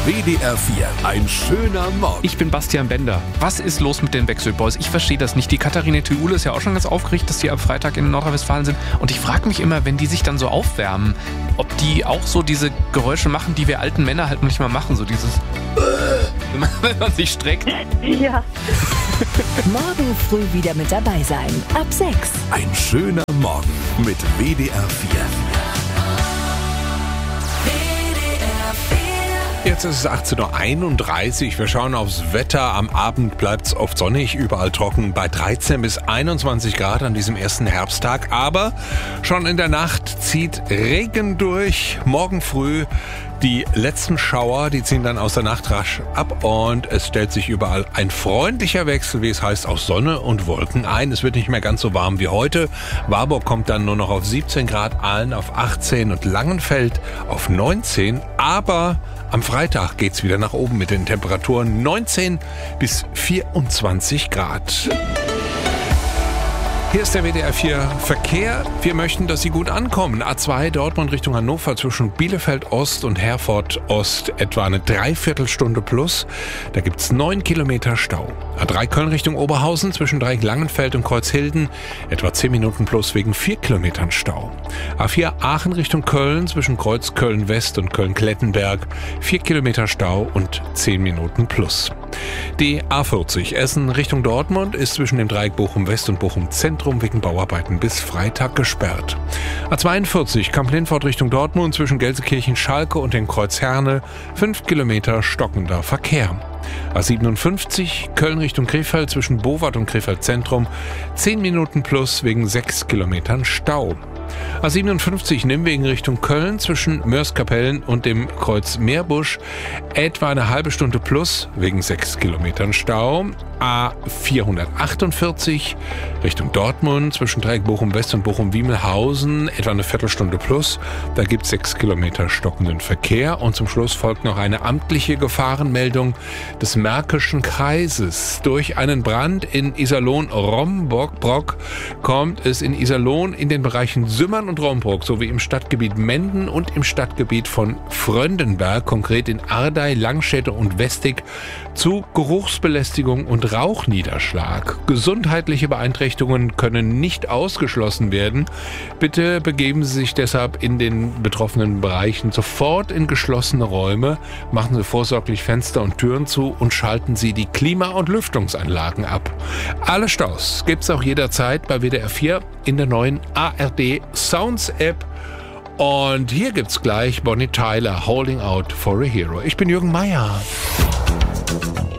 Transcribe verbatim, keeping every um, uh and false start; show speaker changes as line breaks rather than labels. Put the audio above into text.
W D R vier, ein schöner Morgen.
Ich bin Bastian Bender. Was ist los mit den Backstreet Boys? Ich verstehe das nicht. Die Katharina Thiule ist ja auch schon ganz aufgeregt, dass die am Freitag in Nordrhein-Westfalen sind. Und ich frage mich immer, wenn die sich dann so aufwärmen, ob die auch so diese Geräusche machen, die wir alten Männer halt manchmal machen. So dieses, wenn man sich streckt.
Ja.
Morgen früh wieder mit dabei sein. Ab sechs.
Ein schöner Morgen mit W D R vier.
Jetzt ist es achtzehn Uhr einunddreißig. Wir schauen aufs Wetter. Am Abend bleibt es oft sonnig, überall trocken bei dreizehn bis einundzwanzig Grad an diesem ersten Herbsttag. Aber schon in der Nacht zieht Regen durch. Morgen früh die letzten Schauer, die ziehen dann aus der Nacht rasch ab und es stellt sich überall ein freundlicher Wechsel, wie es heißt, aus Sonne und Wolken ein. Es wird nicht mehr ganz so warm wie heute. Warburg kommt dann nur noch auf siebzehn Grad, Aalen auf achtzehn und Langenfeld auf neunzehn. Aber am Freitag geht's wieder nach oben mit den Temperaturen neunzehn bis vierundzwanzig Grad. Hier ist der W D R vier Verkehr. Wir möchten, dass Sie gut ankommen. A zwei Dortmund Richtung Hannover zwischen Bielefeld Ost und Herford Ost etwa eine Dreiviertelstunde plus. Da gibt's neun Kilometer Stau. A drei Köln Richtung Oberhausen zwischen Dreieck-Langenfeld und Kreuzhilden etwa zehn Minuten plus wegen vier Kilometern Stau. A vier Aachen Richtung Köln zwischen Kreuz Köln West und Köln-Klettenberg vier Kilometer Stau und zehn Minuten plus. Die A vierzig Essen Richtung Dortmund ist zwischen dem Dreieck Bochum West und Bochum Zentrum wegen Bauarbeiten bis Freitag gesperrt. A zweiundvierzig Kamp-Lindfort Richtung Dortmund zwischen Gelsenkirchen-Schalke und dem Kreuz Herne fünf Kilometer stockender Verkehr. A siebenundfünfzig Köln Richtung Krefeld zwischen Bowart und Krefeld Zentrum zehn Minuten plus wegen sechs Kilometern Stau. A siebenundfünfzig Nimwegen Richtung Köln zwischen Mörs-Kapellen und dem Kreuz Meerbusch etwa eine halbe Stunde plus wegen sechs Kilometern Stau. A vierhundertachtundvierzig Richtung Dortmund zwischen Dreieck Bochum West und Bochum Wiemelhausen etwa eine Viertelstunde plus. Da gibt es sechs Kilometer stockenden Verkehr. Und zum Schluss folgt noch eine amtliche Gefahrenmeldung des Märkischen Kreises. Durch einen Brand in Iserlohn-Rombrock kommt es in Iserlohn in den Bereichen Sümmern und Rombrock sowie im Stadtgebiet Menden und im Stadtgebiet von Fröndenberg, konkret in Ardey, Langstädte und Westig, zu Geruchsbelästigung und Rauchniederschlag. Gesundheitliche Beeinträchtigungen können nicht ausgeschlossen werden. Bitte begeben Sie sich deshalb in den betroffenen Bereichen sofort in geschlossene Räume, machen Sie vorsorglich Fenster und Türen zu und schalten Sie die Klima- und Lüftungsanlagen ab. Alle Staus gibt's auch jederzeit bei W D R vier in der neuen A R D Sounds App. Und hier gibt's gleich Bonnie Tyler, Holding Out for a Hero. Ich bin Jürgen Meier.